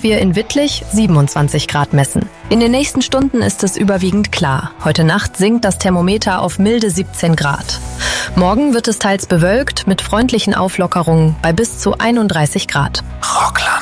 wir in Wittlich 27 Grad messen. In den nächsten Stunden ist es überwiegend klar. Heute Nacht sinkt das Thermometer auf milde 17 Grad. Morgen wird es teils bewölkt mit freundlichen Auflockerungen bei bis zu 31 Grad. Rockland.